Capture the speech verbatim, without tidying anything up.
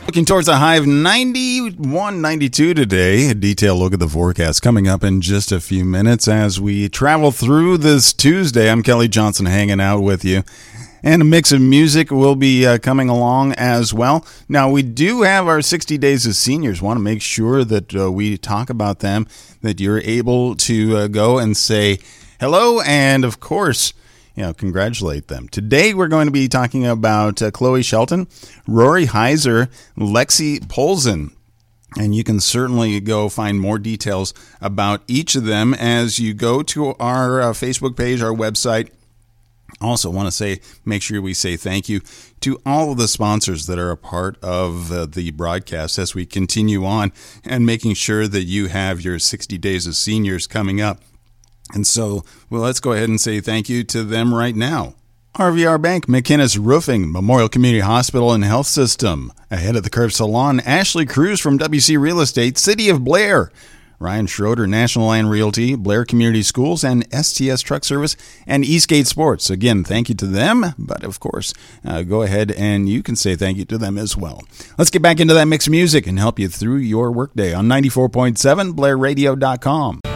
Looking towards a high of ninety-one, ninety-two today. A detailed look at the forecast coming up in just a few minutes as we travel through this Tuesday. I'm Kelly Johnson hanging out with you. And a mix of music will be uh, coming along as well. Now, we do have our sixty Days of Seniors. Want to make sure that uh, we talk about them, that you're able to uh, go and say hello and, of course, you know, congratulate them. Today, we're going to be talking about uh, Chloe Shelton, Rory Heiser, Lexi Polzin. And you can certainly go find more details about each of them as you go to our uh, Facebook page, our website. Also want to say, make sure we say thank you to all of the sponsors that are a part of uh, the broadcast as we continue on and making sure that you have your sixty Days of Seniors coming up. And so, well, let's go ahead and say thank you to them right now. R V R Bank, McInnes Roofing, Memorial Community Hospital and Health System, Ahead of the Curve Salon, Ashley Cruz from W C Real Estate, City of Blair, Ryan Schroeder, National Land Realty, Blair Community Schools, and S T S Truck Service, and Eastgate Sports. Again, thank you to them, but of course, uh, go ahead and you can say thank you to them as well. Let's get back into that mixed music and help you through your workday on ninety-four point seven Blair Radio dot com.